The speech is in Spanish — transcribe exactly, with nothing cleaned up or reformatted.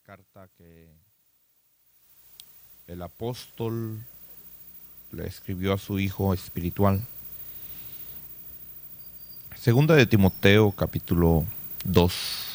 carta que el apóstol le escribió a su hijo espiritual. Segunda de Timoteo, capítulo dos.